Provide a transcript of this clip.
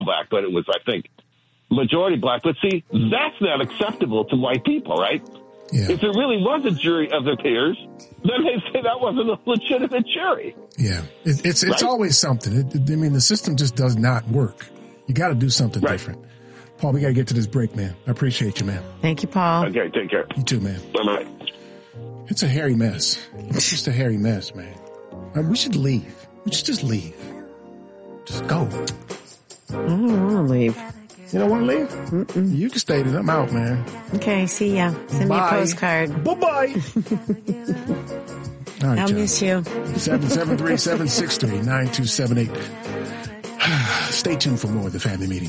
black, but it was, I think, majority black. But see, that's not acceptable to white people, right? Yeah. If it really was a jury of their peers, then they say that wasn't a legitimate jury. Yeah. It's right? Always something. The system just does not work. You got to do something different. Paul, we got to get to this break, man. I appreciate you, man. Thank you, Paul. Okay, take care. You too, man. Bye-bye. It's a hairy mess. It's just a hairy mess, man. We should leave. We should just leave. Just go. I don't want to leave. You don't want to leave? Mm-mm. You can stay. I'm out, man. Okay, see ya. Send me a postcard. Bye-bye. All right, I'll miss you. 773-763-9278. Stay tuned for more of the family meeting.